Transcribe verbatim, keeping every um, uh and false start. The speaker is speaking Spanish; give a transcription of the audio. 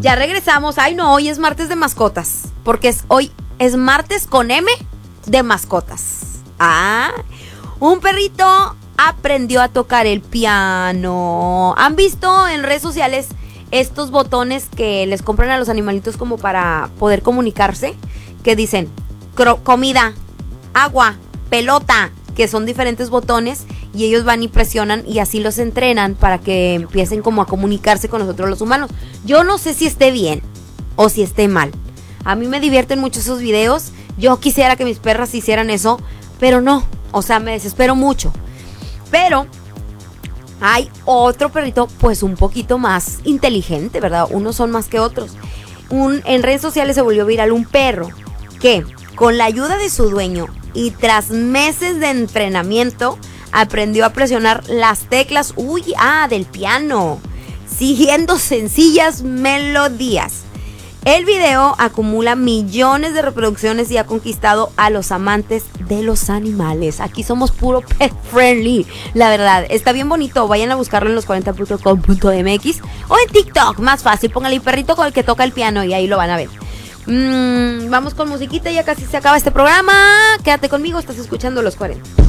Ya regresamos. Ay, no, hoy es martes de mascotas. Porque es, hoy es martes con M de mascotas. Ah, un perrito aprendió a tocar el piano. ¿Han visto en redes sociales estos botones que les compran a los animalitos como para poder comunicarse? Que dicen cro- comida, agua, pelota, que son diferentes botones y ellos van y presionan y así los entrenan para que empiecen como a comunicarse con nosotros los humanos. Yo no sé si esté bien o si esté mal. A mí me divierten mucho esos videos. Yo quisiera que mis perras hicieran eso, pero no, o sea, me desespero mucho. Pero hay otro perrito pues un poquito más inteligente, ¿verdad? Unos son más que otros. Un, en redes sociales se volvió viral un perro que con la ayuda de su dueño y tras meses de entrenamiento aprendió a presionar las teclas, uy, ah, del piano, siguiendo sencillas melodías. El video acumula millones de reproducciones y ha conquistado a los amantes de los animales. Aquí somos puro pet friendly, la verdad. Está bien bonito, vayan a buscarlo en los cuarenta punto com punto m x o en TikTok, más fácil, póngale perrito con el que toca el piano y ahí lo van a ver. Mm, vamos con musiquita, ya casi se acaba este programa. Quédate conmigo, estás escuchando Los cuarenta.